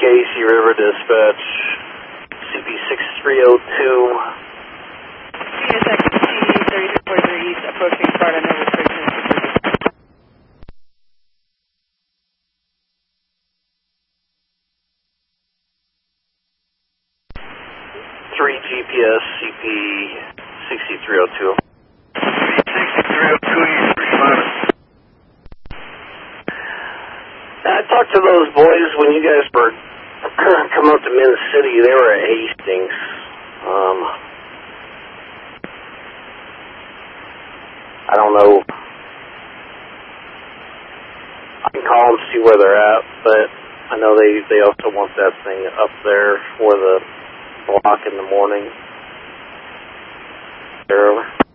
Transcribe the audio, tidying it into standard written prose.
Casey River Dispatch, CP6302. CSXT 3343 East, approaching Sparta, no restrictions. 3 GPS, CP6302. 6302, you responded. I talked to those boys when you guys were coming up to Min City. They were at Hastings. I don't know. I can call them, see where they're at, but I know they also want that thing up there for the block in the morning. Early.